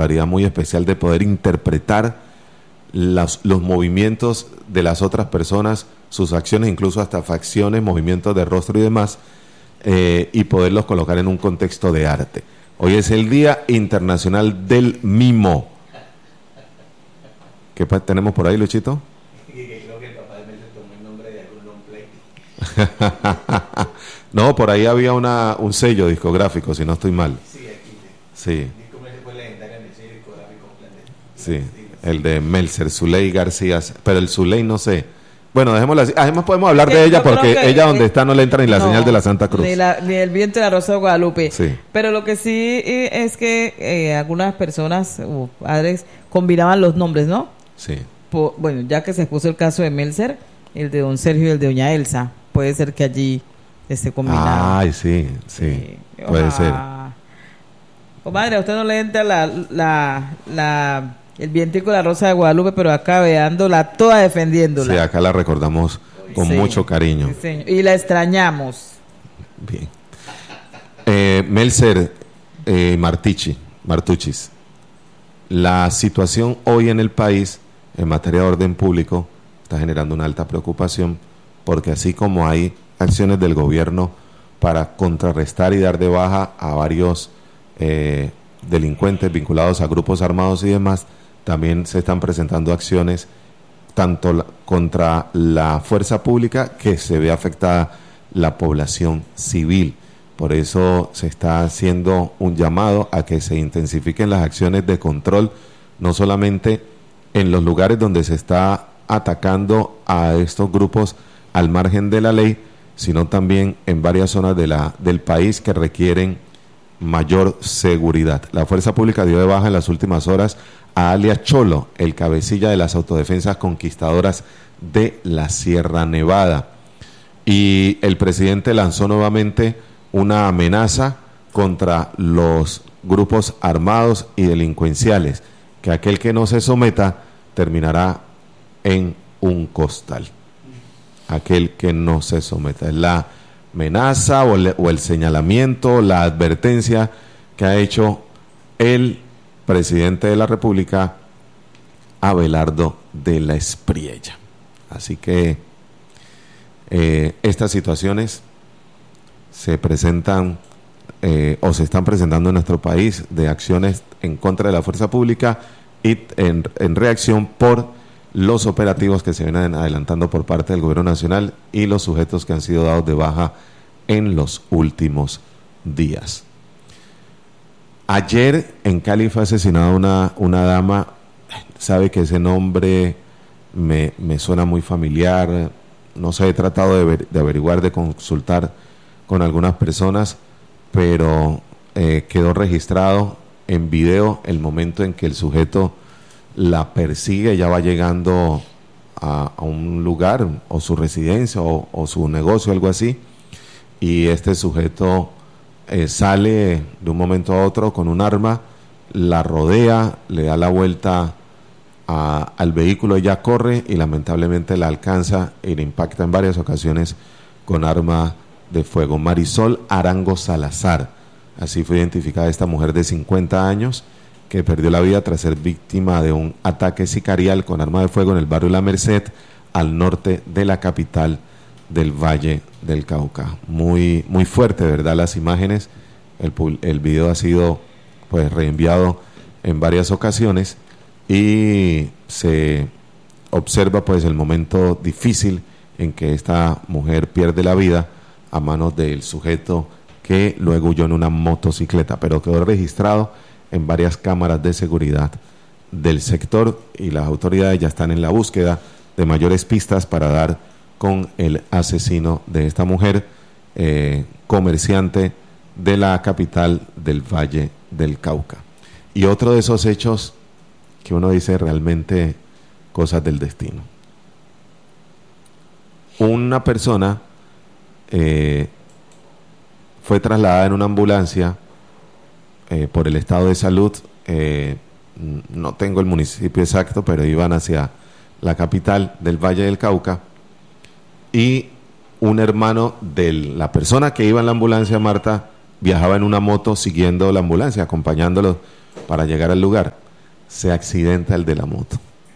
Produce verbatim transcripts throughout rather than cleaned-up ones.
particularidad muy especial de poder interpretar los, los movimientos de las otras personas, sus acciones, incluso hasta facciones, movimientos de rostro y demás, eh, y poderlos colocar en un contexto de arte. Hoy es el Día Internacional del Mimo. ¿Qué pa- tenemos por ahí, Luchito? Creo que el papá de Melzer tomó el nombre de algún long play. No, por ahí había una, un sello discográfico, si no estoy mal. Sí, aquí. Sí, Disco Melzer fue legendario en el sello discográfico Planeta. sí, el de Melzer, Zuley García, pero el Zuley no sé. Bueno, dejémoslo así. Además podemos hablar de Eh, ella yo creo porque que, ella donde eh, está no le entra ni la no, señal de la Santa Cruz. Ni, la, ni el viento de la Rosa de Guadalupe. Sí. Pero lo que sí eh, es que eh, algunas personas o padres combinaban los nombres, ¿no? Sí. Po- bueno, ya que se expuso el caso de Melzer, el de don Sergio y el de doña Elsa, puede ser que allí esté combinado. Ay, sí, sí, Sí. puede Ah. ser. Comadre, a usted no le entra la, la, la, el vientico de la Rosa de Guadalupe, pero acá veándola toda defendiéndola. Sí, acá la recordamos con Sí, mucho cariño. sí, señor. Y la extrañamos. Bien. Eh, Melzer eh, Martichi, Martuchis, la situación hoy en el país en materia de orden público está generando una alta preocupación porque así como hay acciones del gobierno para contrarrestar y dar de baja a varios eh, delincuentes vinculados a grupos armados y demás, también se están presentando acciones tanto la, contra la fuerza pública que se ve afectada la población civil. Por eso se está haciendo un llamado a que se intensifiquen las acciones de control, no solamente en los lugares donde se está atacando a estos grupos al margen de la ley, sino también en varias zonas de la, del país que requieren mayor seguridad. La fuerza pública dio de baja en las últimas horas a alias Cholo, el cabecilla de las autodefensas conquistadoras de la Sierra Nevada. Y el presidente lanzó nuevamente una amenaza contra los grupos armados y delincuenciales, que aquel que no se someta terminará en un costal. Aquel que no se someta. Es la amenaza o el, o el señalamiento, la advertencia que ha hecho el presidente de la República, Abelardo de la Espriella. Así que eh, estas situaciones se presentan eh, o se están presentando en nuestro país de acciones en contra de la fuerza pública y en, en reacción por los operativos que se vienen adelantando por parte del gobierno nacional y los sujetos que han sido dados de baja en los últimos días. Ayer en Cali fue asesinada una, una dama, sabe que ese nombre me, me suena muy familiar, no sé, he tratado de, ver, de averiguar, de consultar con algunas personas, pero eh, quedó registrado en video el momento en que el sujeto la persigue, ya va llegando a, a un lugar, o su residencia, o, o su negocio, algo así, y este sujeto eh, sale de un momento a otro con un arma, la rodea, le da la vuelta a, al vehículo, ella corre y lamentablemente la alcanza y le impacta en varias ocasiones con arma de fuego. Marisol Arango Salazar, así fue identificada esta mujer de cincuenta años que perdió la vida tras ser víctima de un ataque sicarial con arma de fuego en el barrio La Merced, al norte de la capital del Valle del Cauca. Muy, muy fuerte, ¿verdad? Las imágenes, el, el video ha sido pues reenviado en varias ocasiones y se observa pues el momento difícil en que esta mujer pierde la vida a manos del sujeto que luego huyó en una motocicleta, pero quedó registrado en varias cámaras de seguridad del sector y las autoridades ya están en la búsqueda de mayores pistas para dar con el asesino de esta mujer, eh, comerciante de la capital del Valle del Cauca. Y otro de esos hechos que uno dice realmente cosas del destino. Una persona eh, fue trasladada en una ambulancia eh, por el estado de salud, eh, no tengo el municipio exacto, pero iban hacia la capital del Valle del Cauca, y un hermano de la persona que iba en la ambulancia, Marta, viajaba en una moto siguiendo la ambulancia, acompañándolo para llegar al lugar, se accidenta el de la moto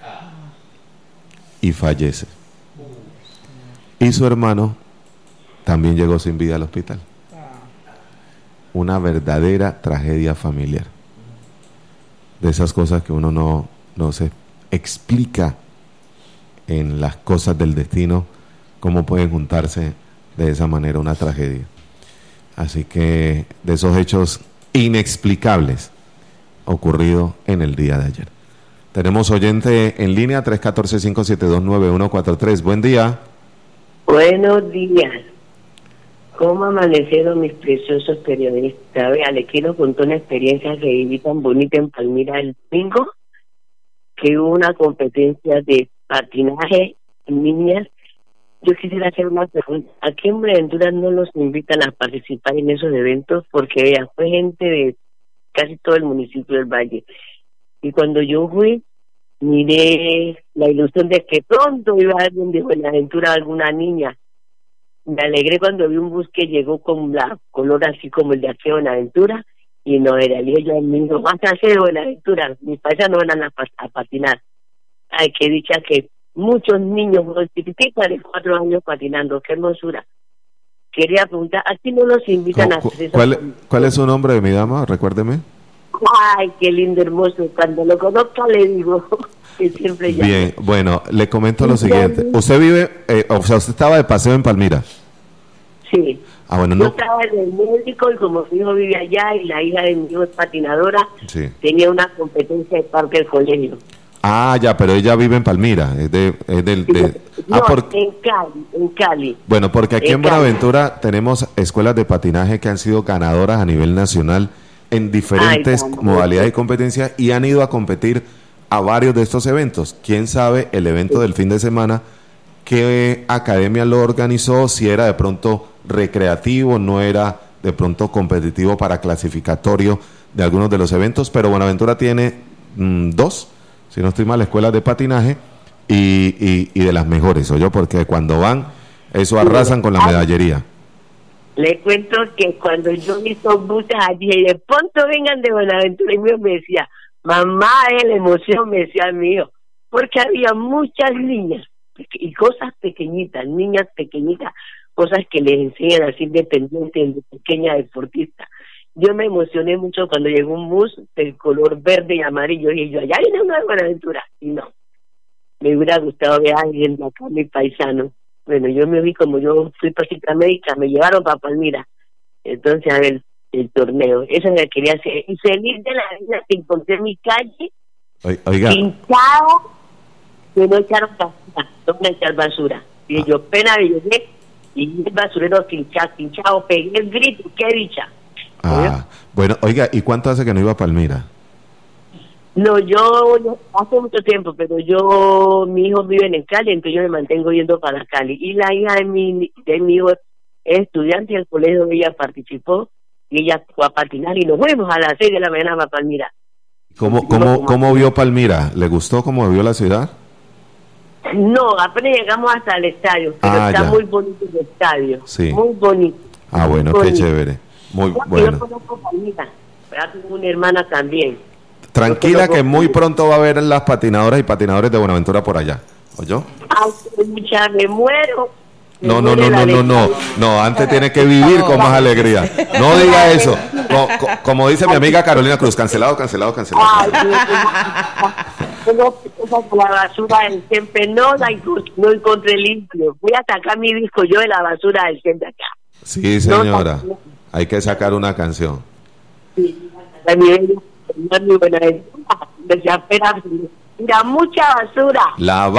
y fallece. Y su hermano también llegó sin vida al hospital. Una verdadera tragedia familiar. De esas cosas que uno no, no se explica en las cosas del destino, cómo pueden juntarse de esa manera una tragedia. Así que de esos hechos inexplicables ocurridos en el día de ayer. Tenemos oyente en línea tres uno cuatro, cinco siete dos, nueve uno cuatro tres. Buen día. Buenos días. ¿Cómo amanecieron mis preciosos periodistas? Vea, le quiero contar una experiencia que viví tan bonita en Palmira el domingo, que hubo una competencia de patinaje en niñas. Yo quisiera hacer una pregunta. ¿A qué en Buenaventura no los invitan a participar en esos eventos? Porque vea, fue gente de casi todo el municipio del Valle. Y cuando yo fui, miré la ilusión de que pronto iba a haber de Buenaventura alguna niña. Me alegré cuando vi un bus que llegó con la color así como el de aquí de Buenaventura, y no era el yo mismo, más hacer de Buenaventura, mis paisas no van a, a patinar. Ay, qué dicha que muchos niños, unos chiquititos de cuatro años patinando, qué hermosura. Quería preguntar, ¿a ti no los invitan a hacer eso? ¿Cuál, ¿Cuál es su nombre de mi dama? Recuérdeme. Ay, qué lindo, hermoso. Cuando lo conozca le digo que siempre llamo. Bien, bueno, le comento lo siguiente. ¿Usted vive, eh, o sea, usted estaba de paseo en Palmira? Sí. Ah, bueno, Yo no. estaba en el médico y como mi hijo vive allá y la hija de mi hijo es patinadora, Sí. tenía una competencia de parque del colegio. Ah, ya, pero ella vive en Palmira, es de, es del, de, No, ah, por- en Cali, en Cali. bueno, porque aquí en en Cali. Buenaventura tenemos escuelas de patinaje que han sido ganadoras a nivel nacional en diferentes Ay, vamos. modalidades y competencias y han ido a competir a varios de estos eventos. ¿Quién sabe el evento del fin de semana qué academia lo organizó? Si era de pronto recreativo, no era de pronto competitivo para clasificatorio de algunos de los eventos, pero Buenaventura tiene mm, dos, si no estoy mal, escuelas de patinaje y, y, y de las mejores, ¿oyó? Porque cuando van, eso arrasan con la medallería. Le cuento que cuando yo vi esos buses allí, y de pronto vengan de Buenaventura, y mi hijo me decía, mamá, es la emoción, me decía mi hijo, porque había muchas niñas y cosas pequeñitas, niñas pequeñitas, cosas que les enseñan a ser independientes, de pequeña deportista. Yo me emocioné mucho cuando llegó un bus del color verde y amarillo, y yo, allá viene una de Buenaventura, y no, me hubiera gustado ver a alguien de acá, mi paisano. Bueno, yo me vi como yo fui práctica médica, me llevaron para Palmira, entonces a ver el torneo, eso es lo que quería hacer, y feliz de la vida que encontré en mi calle, Oi- Oiga, pinchado, que no echaron basura, no me echar basura, y yo pena de llegué, y el basurero pinchado, pinchado, pegué el grito, qué dicha. ah, bueno, oiga, ¿y cuánto hace que no iba a Palmira? No, yo, yo hace mucho tiempo, pero yo, mi hijo vive en Cali, entonces yo me mantengo yendo para Cali. Y la hija de mi, de mi hijo es estudiante del colegio donde ella participó, y ella fue a patinar, y nos fuimos a las seis de la mañana para Palmira. ¿Cómo, cómo, cómo vio Palmira? ¿Le gustó cómo vio la ciudad? No, apenas llegamos hasta el estadio, pero Ah, está ya. muy bonito el estadio, Sí. muy bonito. Ah, bueno, muy qué bonito. chévere. Muy Yo bueno. conozco Palmira, pero tengo una hermana también. Tranquila Yo que conozco- muy pronto va a haber las patinadoras y patinadores de Buenaventura por allá. ¿Oyó? Ay, mucha, me muero. Me No, no, muere no, la no, no, no. alegría. No, antes tiene que vivir con más alegría. No diga eso. Co- co- como dice mi amiga Carolina Cruz, cancelado, cancelado, cancelado. Ay, Dios, no, no, la basura del siempre no la encont- no encontré limpio. Voy a sacar mi disco yo de la basura del siempre acá. Sí, señora. Hay que sacar una canción. Sí, a mi bello, a mi buena, me desespera. Mira, mucha basura. La